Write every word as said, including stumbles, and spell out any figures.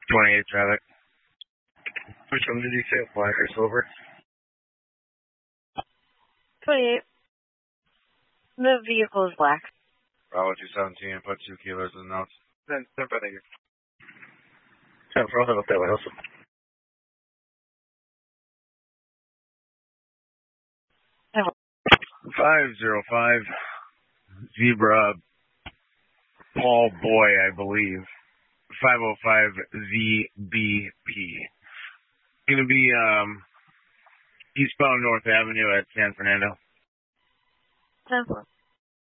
twenty-eight traffic. Which one did you say? Black or silver? twenty-eight. The vehicle is black. Bravo two seventeen, put two kilos in the notes. Then, then, thank you. ten four, have a that way also. five zero five, Zebra, Paul Boy, I believe. five oh five Z B P. Going to be um, eastbound North Avenue at San Fernando. ten four.